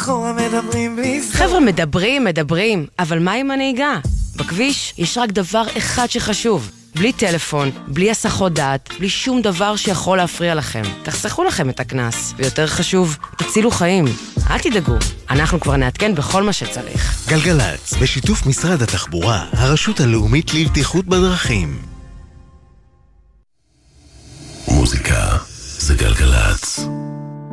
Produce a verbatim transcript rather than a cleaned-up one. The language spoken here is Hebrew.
מאחורה מדברים בלי סוף. חבר'ה, מדברים, מדברים, אבל מה עם הנהיגה? בכביש יש רק דבר אחד שחשוב. בלי טלפון, בלי הסחות דעת, בלי שום דבר שיכול להפריע לכם. תחסכו לכם את הכנס, ויותר חשוב, תצילו חיים. אל תדאגו, אנחנו כבר נעדכן בכל מה שצריך. גלגלץ, בשיתוף משרד התחבורה, הרשות הלאומית לבטיחות בדרכים. מוזיקה זה גלגלץ.